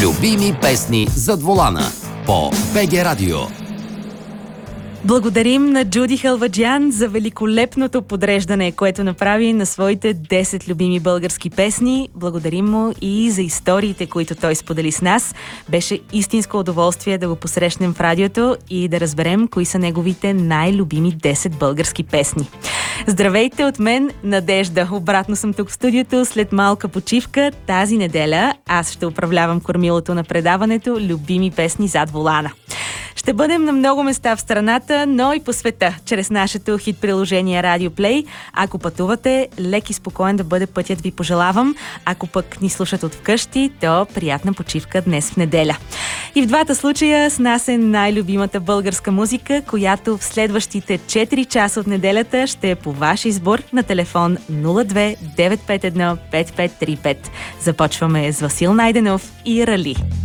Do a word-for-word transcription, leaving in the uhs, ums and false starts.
Любими песни зад волана по БГ Радио. Благодарим на Джуди Халваджиан за великолепното подреждане, което направи на своите десет любими български песни. Благодарим му и за историите, които той сподели с нас. Беше истинско удоволствие да го посрещнем в радиото и да разберем кои са неговите най-любими десет български песни. Здравейте от мен, Надежда. Обратно съм тук в студиото след малка почивка. Тази неделя аз ще управлявам кормилото на предаването Любими песни зад волана. Ще бъдем на много места в страната, но и по света, чрез нашето хит-приложение Radio Play. Ако пътувате, лек и спокоен да бъде пътят ви пожелавам. Ако пък ни слушат от вкъщи, то приятна почивка днес в неделя. И в двата случая с нас е най-любимата българска музика, която в следващите четири часа от неделята ще е по ваш избор на телефон нула две девет пет едно пет пет три пет. Започваме с Васил Найденов и Рали.